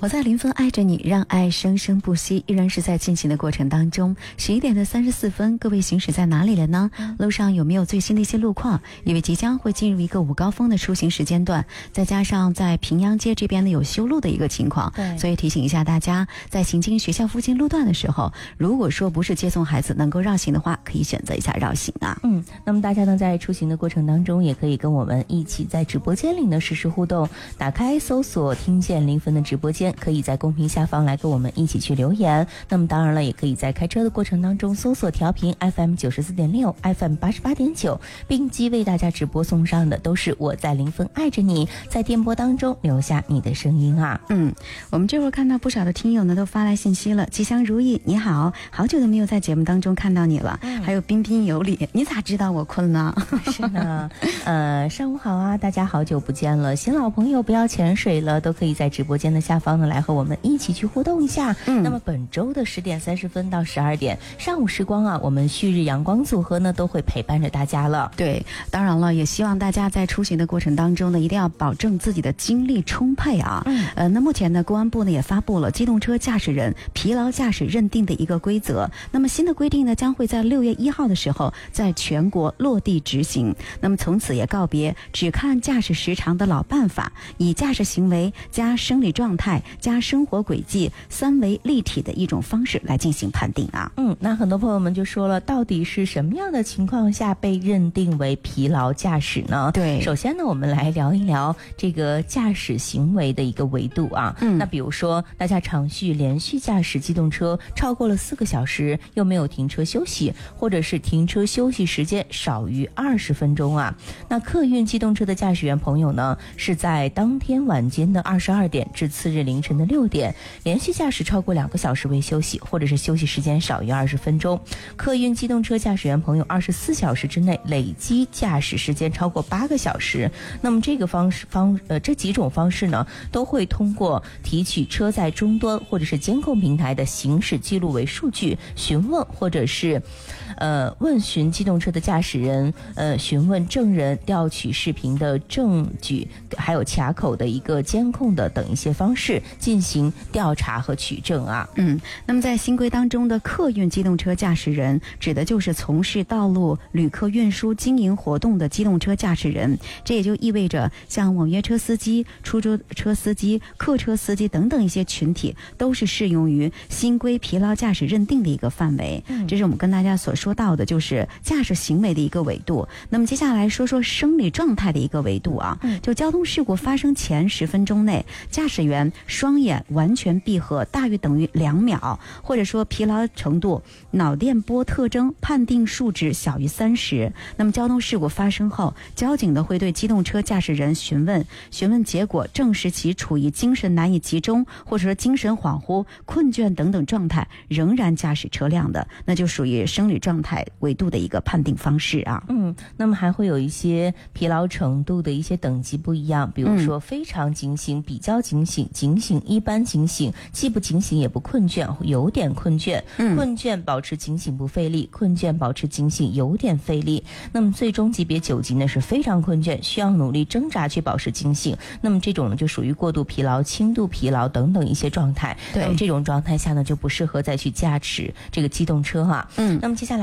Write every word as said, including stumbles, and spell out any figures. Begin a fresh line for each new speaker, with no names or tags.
我在临汾爱着你，让爱生生不息，依然是在进行的过程当中。十一点的三十四分，各位行驶在哪里了呢？路上有没有最新的一些路况？因为即将会进入一个午高峰的出行时间段，再加上在平阳街这边呢有修路的一个情况，所以提醒一下大家，在行经学校附近路段的时候，如果说不是接送孩子能够绕行的话，可以选择一下绕行啊。
嗯，那么大家呢在出行的过程当中，也可以跟我们一起在直播间里呢实时互动，打开搜索听见临汾的直播间，可以在公屏下方来跟我们一起去留言。那么当然了，也可以在开车的过程当中搜索调频 F M 九十四点六 F M 八十八点九，并机为大家直播送上的都是我在临汾爱着你，在电波当中留下你的声音啊。
嗯，我们这会儿看到不少的听友呢都发来信息了，吉祥如意你好，好久都没有在节目当中看到你了、嗯、还有彬彬有礼，你咋知道我困了？
是呢，呃，上午好啊，大家好久不见了，新老朋友不要潜水了，都可以在直播间的下方呢来和我们一起去互动一下。嗯，那么本周的十点三十分到十二点上午时光啊，我们旭日阳光组合呢都会陪伴着大家了。
对，当然了，也希望大家在出行的过程当中呢，一定要保证自己的精力充沛啊。嗯，呃，那目前呢，公安部呢也发布了机动车驾驶人疲劳驾驶认定的一个规则。那么新的规定呢，将会在六月一号的时候在全国落地执行。那么从此也告别只看驾驶时长的老办法，以驾驶行为加生理状态加生活轨迹三维立体的一种方式来进行判定啊。
嗯，那很多朋友们就说了，到底是什么样的情况下被认定为疲劳驾驶呢？
对，
首先呢，我们来聊一聊这个驾驶行为的一个维度啊。嗯，那比如说大家长续连续驾驶机动车超过了四个小时，又没有停车休息，或者是停车休息时间少于二十分钟啊。那客运机动车的驾驶员朋友呢，是在当天晚间的二十二点至次日凌晨的六点，连续驾驶超过两个小时未休息，或者是休息时间少于二十分钟。客运机动车驾驶员朋友二十四小时之内累积驾驶时间超过八个小时，那么这个方式方呃这几种方式呢，都会通过提取车载终端或者是监控平台的行驶记录为数据，询问或者是呃问询机动车的驾驶人，呃询问证人，调取视频的证据，还有卡口的一个监控的等一些方式进行调查和取证啊。
嗯，那么在新规当中的客运机动车驾驶人，指的就是从事道路旅客运输经营活动的机动车驾驶人，这也就意味着像网约车司机、出租车司机、客车司机等等一些群体，都是适用于新规疲劳驾驶认定的一个范围。嗯，这是我们跟大家所说到的，就是驾驶行为的一个维度。那么接下来说说生理状态的一个维度啊，就交通事故发生前十分钟内，驾驶员双眼完全闭合大于等于两秒，或者说疲劳程度脑电波特征判定数值小于三十。那么交通事故发生后，交警呢会对机动车驾驶人询问，询问结果证实其处于精神难以集中，或者说精神恍惚、困倦等等状态，仍然驾驶车辆的，那就属于生理状态维度的一个判定方式啊。
嗯，那么还会有一些疲劳程度的一些等级不一样，比如说非常警醒、比较警醒、警醒、一般警醒、既不警醒也不困倦、有点困倦、嗯、困倦保持警醒不费力、困倦保持警醒有点费力。那么最终级别九级呢是非常困倦，需要努力挣扎去保持警醒。那么这种呢就属于过度疲劳、轻度疲劳等等一些状态。对，那么这种状态下呢就不适合再去驾驶这个机动车哈、啊。嗯，那么接下来